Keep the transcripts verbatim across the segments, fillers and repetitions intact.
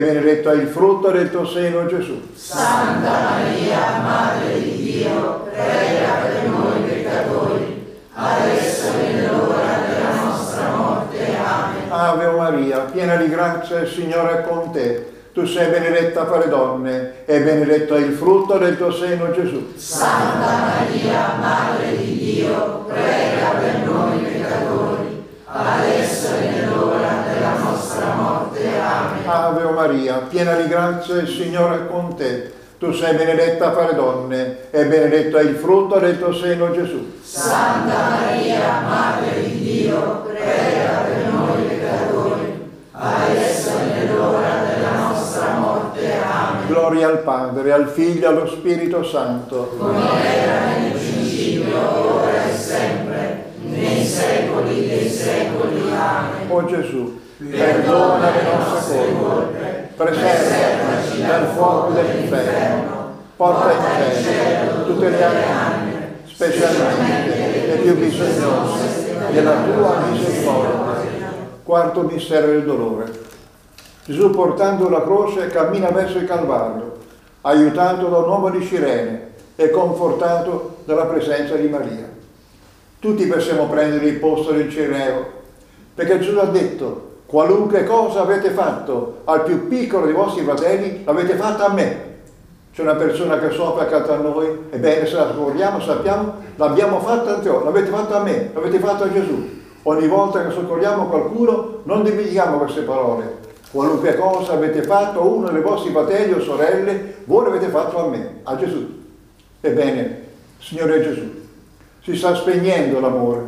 benedetto è il frutto del tuo seno, Gesù. Santa Maria, Madre di Dio, prega per noi peccatori, adesso è l'ora della nostra morte. Amen. Ave Maria, piena di grazia, il Signore è con te. Tu sei benedetta fra le donne, e benedetto è il frutto del tuo seno, Gesù. Santa Maria, Madre di Dio, prega per noi peccatori, adesso è l'ora della nostra morte. Amen. Ave Maria, piena di grazia, il Signore è con te. Tu sei benedetta fra le donne, e benedetto è il frutto del tuo seno, Gesù. Santa Maria, Madre di Dio, prega per noi peccatori, adesso è l'ora della nostra morte. Amen. Gloria al Padre, al Figlio e allo Spirito Santo. Come era nel principio, ora e sempre, nei secoli dei secoli. Amen. O Gesù, perdona le nostre colpe, preservaci dal fuoco dell'inferno, porta in cielo tutte le anime, specialmente le più bisognose della tua misericordia. Quarto mistero del dolore. Gesù, portando la croce, cammina verso il Calvario, aiutato da un uomo di Cirene e confortato dalla presenza di Maria. Tutti possiamo prendere il posto del Cireneo, perché Gesù ha detto: qualunque cosa avete fatto al più piccolo dei vostri fratelli, l'avete fatta a me. C'è una persona che soffre accanto a noi, ebbene, se la scordiamo, sappiamo, l'abbiamo fatta a te, l'avete fatta a me, l'avete fatta a Gesù. Ogni volta che soccorriamo qualcuno, non dimentichiamo queste parole. Qualunque cosa avete fatto a uno dei vostri fratelli o sorelle, voi l'avete fatto a me, a Gesù. Ebbene, Signore Gesù, si sta spegnendo l'amore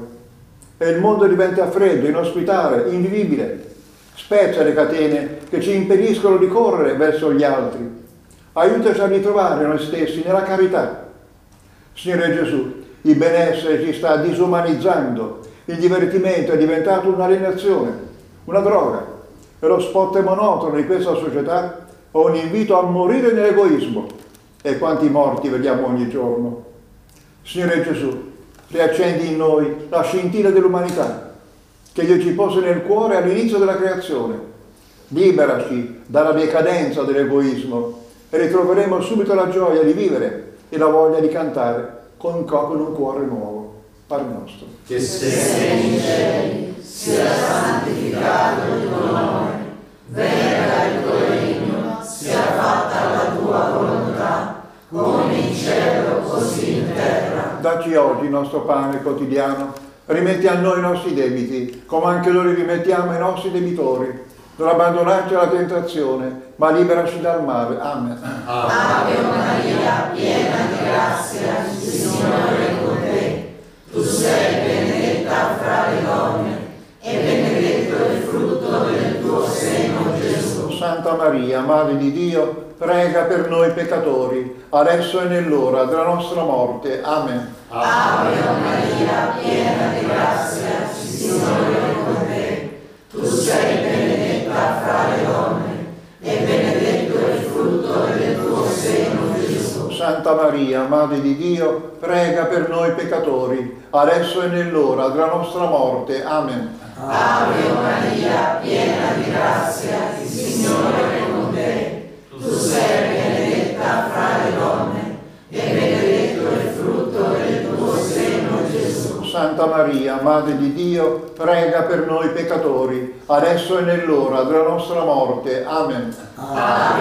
e il mondo diventa freddo, inospitale, invivibile. Spezza le catene che ci impediscono di correre verso gli altri. Aiutaci a ritrovare noi stessi nella carità. Signore Gesù, il benessere ci sta disumanizzando, il divertimento è diventato un'alienazione, una droga. E lo spot monotono di questa società è un invito a morire nell'egoismo. E quanti morti vediamo ogni giorno. Signore Gesù, riaccendi in noi la scintilla dell'umanità che Dio ci pose nel cuore all'inizio della creazione. Liberaci dalla decadenza dell'egoismo e ritroveremo subito la gioia di vivere e la voglia di cantare con, con un cuore nuovo. Padre nostro, che sei in cieli, sia santificato il tuo nome, venga il tuo regno, sia fatta la tua volontà, come in cielo così in terra. Dacci oggi il nostro pane quotidiano, rimetti a noi i nostri debiti, come anche noi rimettiamo ai nostri debitori. Non abbandonarci alla tentazione, ma liberaci dal male. Amen. Ave Maria, piena di grazia, il Signore è con te. Tu sei benedetta fra le donne, e benedetto è il frutto del tuo seno, Gesù. Santa Maria, Madre di Dio, prega per noi peccatori, adesso e nell'ora della nostra morte. Amen. Ave Maria, piena di grazia, il Signore è con te. Tu sei benedetta fra le donne, e benedetto è il frutto del tuo seno, Gesù. Santa Maria, Madre di Dio, prega per noi peccatori, adesso e nell'ora della nostra morte. Amen. Ave Maria, piena di grazia, il Signore è con te. Tu sei benedetta fra le donne, e benedetto è il frutto del tuo seno, Gesù. Santa Maria, Madre di Dio, prega per noi peccatori, adesso e nell'ora della nostra morte. Amen. Ave